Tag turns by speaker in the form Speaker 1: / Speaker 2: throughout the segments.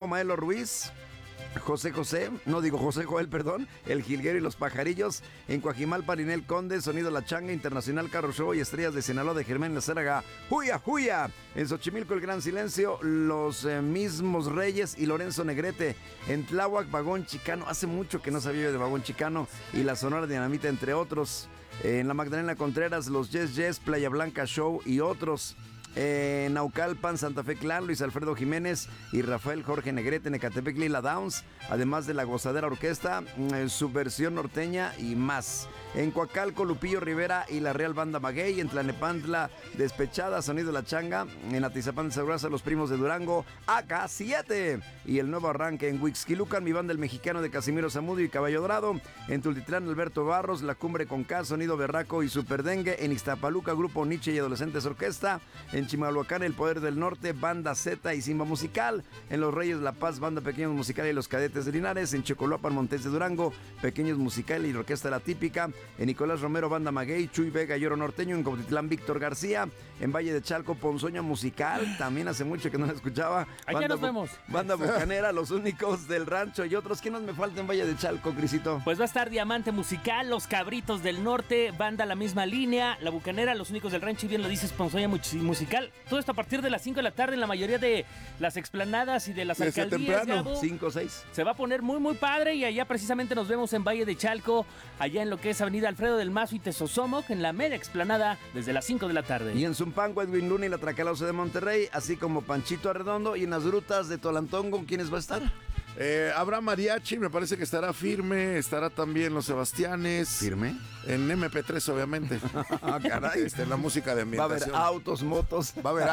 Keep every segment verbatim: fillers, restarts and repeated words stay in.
Speaker 1: Maelo Ruiz, José José, no digo José Joel, perdón, El Jilguero y los Pajarillos, en Coajimalpa, Ninel Conde, Sonido La Changa, Internacional Carro Show y Estrellas de Sinaloa de Germán La Cérraga, Juya, Juya, en Xochimilco El Gran Silencio, Los eh, Mismos Reyes y Lorenzo Negrete, en Tláhuac, Vagón Chicano, hace mucho que no sabía de Vagón Chicano y la Sonora Dinamita, entre otros, en la Magdalena Contreras, Los Yes Yes, Playa Blanca Show y otros. Eh, Naucalpan, Santa Fe Clan, Luis Alfredo Jiménez y Rafael Jorge Negrete, en Ecatepec, Lila Downs, además de la Gozadera Orquesta, eh, Subversión Norteña y más. En Coacalco, Lupillo Rivera y la Real Banda Maguey, en Tlanepantla, Despechada, Sonido La Changa, en Atizapán de Segurosa, Los Primos de Durango, A K siete, y el nuevo arranque en Huixquilucan, Mi Banda El Mexicano de Casimiro Zamudio y Caballo Dorado, en Tultitlán, Alberto Barros, La Cumbre con K, Sonido Berraco y Superdengue, en Ixtapaluca, Grupo Nietzsche y Adolescentes Orquesta, en Chimalhuacán, El Poder del Norte, Banda Z y Simba Musical, en Los Reyes La Paz, Banda Pequeños Musical y Los Cadetes de Linares, en Chocoloapan, Montes de Durango, Pequeños Musical y Orquesta La Típica, en Nicolás Romero, Banda Maguey, Chuy Vega, Lloro Norteño, en Cautitlán, Víctor García, en Valle de Chalco, Ponzoña Musical, también hace mucho que no la escuchaba.
Speaker 2: Allá nos vemos.
Speaker 1: Banda Bucanera, Los Únicos del Rancho y otros. ¿Quién nos me falta en Valle de Chalco, Crisito?
Speaker 2: Pues va a estar Diamante Musical, Los Cabritos del Norte, Banda La Misma Línea, La Bucanera, Los Únicos del Rancho y bien lo dices, Ponzoña Musical. Todo esto a partir de las cinco de la tarde en la mayoría de las explanadas y de las
Speaker 3: Desde
Speaker 2: alcaldías.
Speaker 3: temprano.
Speaker 1: cinco o seis.
Speaker 2: Se va a poner muy muy padre y allá precisamente nos vemos en Valle de Chalco, allá en lo que es Avenida Alfredo del Mazo y Tezosomoc, en la mera explanada desde las cinco de la tarde.
Speaker 1: Y en Zumpango, Edwin Luna y la Tracalosa de Monterrey, así como Panchito Arredondo, y en las grutas de Tolantongo, ¿quiénes va a estar?
Speaker 3: Eh, habrá mariachi, me parece que estará Firme, estará también Los Sebastianes.
Speaker 1: ¿Firme?
Speaker 3: En eme pe tres, obviamente.
Speaker 1: Ah, caray.
Speaker 3: Este, la música de
Speaker 1: Va a haber
Speaker 3: ambientación.
Speaker 1: autos, motos.
Speaker 3: Va a haber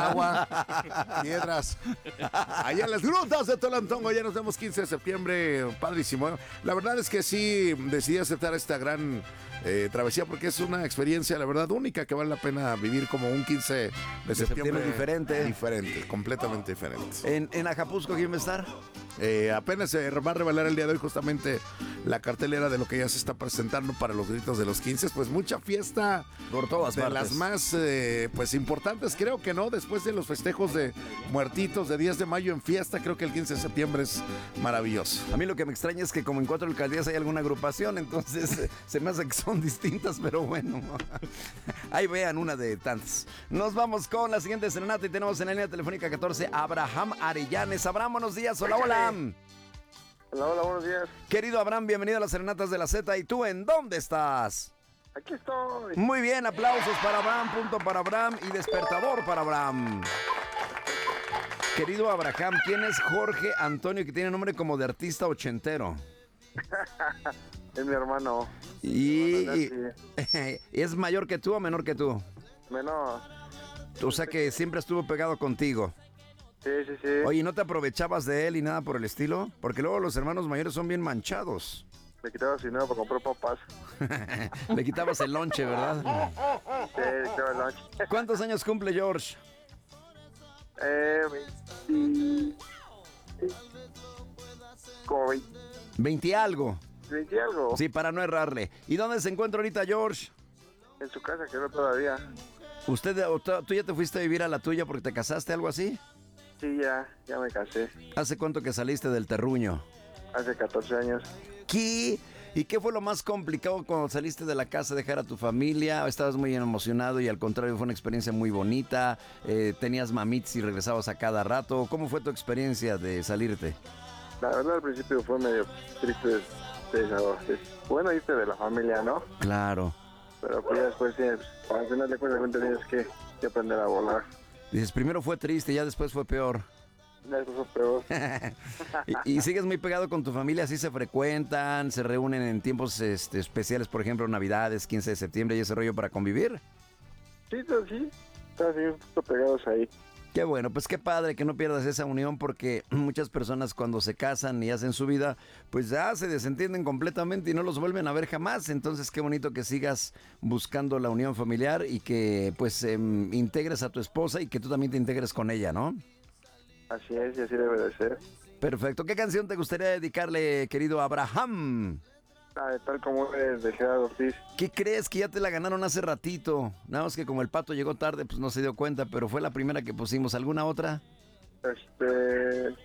Speaker 3: agua, piedras. Allá en las grutas de Tolantongo, ya nos vemos quince de septiembre, padrísimo. La verdad es que sí decidí aceptar esta gran eh, travesía porque es una experiencia, la verdad, única que vale la pena vivir como un quince de septiembre.
Speaker 1: septiembre diferente.
Speaker 3: Diferente, completamente diferente.
Speaker 1: En, en Acapulco, ¿quién va a estar?
Speaker 3: Eh, apenas se va a revelar el día de hoy justamente la cartelera de lo que ya se está presentando para los gritos de los quince. Pues mucha fiesta
Speaker 1: por todas
Speaker 3: de
Speaker 1: partes.
Speaker 3: las más eh, pues importantes, creo que no, después de los festejos de muertitos de diez de mayo en fiesta, creo que el quince de septiembre es maravilloso.
Speaker 1: A mí lo que me extraña es que como en cuatro alcaldías hay alguna agrupación, entonces eh, se me hace que son distintas, pero bueno, ahí vean una de tantas. Nos vamos con la siguiente serenata y tenemos en la línea telefónica catorce Abraham Arellanes. Abraham, buenos días, hola, hola.
Speaker 4: Hola, hola, buenos días.
Speaker 1: Querido Abraham, bienvenido a las Serenatas de la Z. ¿Y tú en dónde estás?
Speaker 4: Aquí estoy.
Speaker 1: Muy bien, aplausos para Abraham, punto para Abraham y despertador para Abraham. Querido Abraham, ¿quién es Jorge Antonio, que tiene nombre como de artista ochentero?
Speaker 4: Es mi hermano.
Speaker 1: Y,
Speaker 4: Mi hermano
Speaker 1: y ¿es mayor que tú o menor que tú?
Speaker 4: Menor.
Speaker 1: O sea que siempre estuvo pegado contigo.
Speaker 4: Sí, sí, sí.
Speaker 1: Oye, ¿no te aprovechabas de él y nada por el estilo? Porque luego los hermanos mayores son bien manchados.
Speaker 4: Me quitaba dinero para comprar papas.
Speaker 1: Le quitabas el lonche, ¿verdad?
Speaker 4: Sí, le quitaba el lunch.
Speaker 1: ¿Cuántos años cumple George?
Speaker 4: Eh, veinte... Como veinte...
Speaker 1: veinte algo.
Speaker 4: veinte y algo.
Speaker 1: Sí, para no errarle. ¿Y dónde se encuentra ahorita George?
Speaker 4: En su casa, que no todavía.
Speaker 1: ¿Usted, o tú tú ya te fuiste a vivir a la tuya porque te casaste, algo así?
Speaker 4: Sí, ya, ya me casé.
Speaker 1: ¿Hace cuánto que saliste del terruño?
Speaker 4: Hace catorce años.
Speaker 1: ¿Qué? ¿Y qué fue lo más complicado cuando saliste de la casa, dejar a tu familia? ¿Estabas muy emocionado y al contrario fue una experiencia muy bonita? Eh, ¿Tenías mamitis y regresabas a cada rato? ¿Cómo fue tu experiencia de salirte?
Speaker 4: La verdad, al principio fue medio triste. triste bueno, irte de la familia, ¿no?
Speaker 1: Claro.
Speaker 4: Pero pues ya después tienes, al final de cuentas tienes que, que aprender a volar.
Speaker 1: Dices, primero fue triste, ya después fue peor.
Speaker 4: Ya después fue peor.
Speaker 1: y, y sigues muy pegado con tu familia, así se frecuentan, se reúnen en tiempos este, especiales, por ejemplo, Navidades, quince de septiembre y ese rollo para convivir.
Speaker 4: Sí, sí, están así un poco pegados ahí.
Speaker 1: Qué bueno, pues qué padre que no pierdas esa unión porque muchas personas cuando se casan y hacen su vida, pues ya se desentienden completamente y no los vuelven a ver jamás. Entonces qué bonito que sigas buscando la unión familiar y que pues eh, integres a tu esposa y que tú también te integres con ella, ¿no?
Speaker 4: Así es, y así debe de ser.
Speaker 1: Perfecto. ¿Qué canción te gustaría dedicarle, querido Abraham?
Speaker 4: Ah, tal como es de Gerardo Ortiz.
Speaker 1: ¿Qué crees? Que ya te la ganaron hace ratito. Nada más que como el pato llegó tarde, pues no se dio cuenta, pero fue la primera que pusimos. ¿Alguna otra?
Speaker 4: Este...